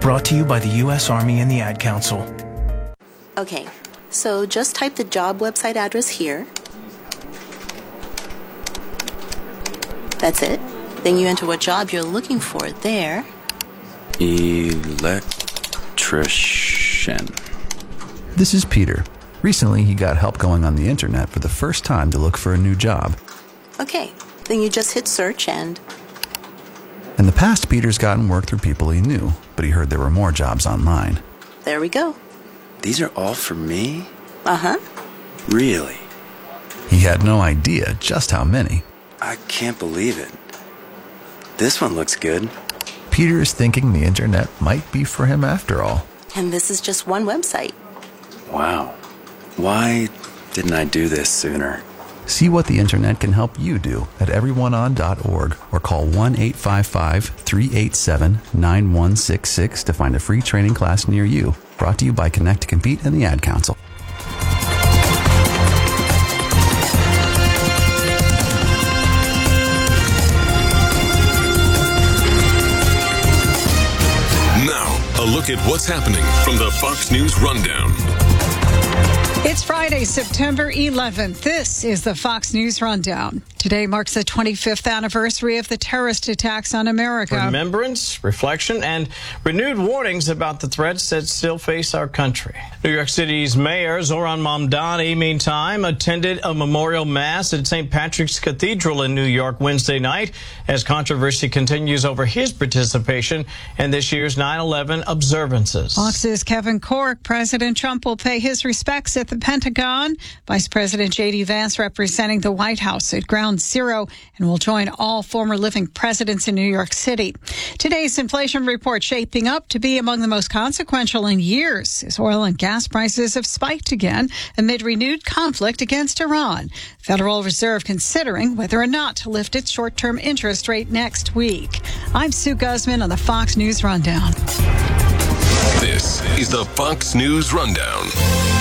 Brought to you by the U.S. Army and the Ad Council. Okay, so just type the job website address here. That's it. Then you enter what job you're looking for there. Electrician. This is Peter. Recently, he got help going on the internet for the first time to look for a new job. Okay, then you just hit search and... In the past, Peter's gotten work through people he knew, but he heard there were more jobs online. There we go. These are all for me? Uh-huh. Really? He had no idea just how many. I can't believe it. This one looks good. Peter is thinking the internet might be for him after all. And this is just one website. Wow. Why didn't I do this sooner? See what the internet can help you do at everyoneon.org or call 1-855-387-9166 to find a free training class near you. Brought to you by Connect to Compete and the Ad Council. Now, a look at what's happening from the Fox News Rundown. It's Friday, September 11th. This is the Fox News Rundown. Today marks the 25th anniversary of the terrorist attacks on America. Remembrance, reflection, and renewed warnings about the threats that still face our country. New York City's Mayor Zohran Mamdani, meantime, attended a memorial mass at St. Patrick's Cathedral in New York Wednesday night as controversy continues over his participation in this year's 9/11 observances. Fox's Kevin Corke. President Trump will pay his respects at the Pentagon. Vice President J.D. Vance representing the White House at Ground Zero and will join all former living presidents in New York City. Today's inflation report shaping up to be among the most consequential in years as oil and gas prices have spiked again amid renewed conflict against Iran. Federal Reserve considering whether or not to lift its short-term interest rate next week. I'm Sue Guzman on the Fox News Rundown. This is the Fox News Rundown.